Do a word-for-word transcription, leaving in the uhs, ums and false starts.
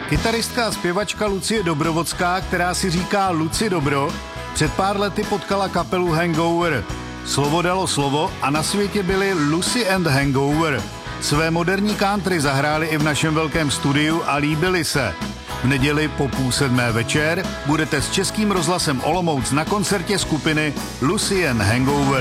Kytaristka a zpěvačka Lucie Dobrovodská, která si říká Luci Dobro, před pár lety potkala kapelu Hangover. Slovo dalo slovo a na světě byli Lucy and Hangover. Své moderní country zahráli i v našem velkém studiu a líbili se. V neděli po půl sedmé večer budete s Českým rozhlasem Olomouc na koncertě skupiny Lucy and Hangover.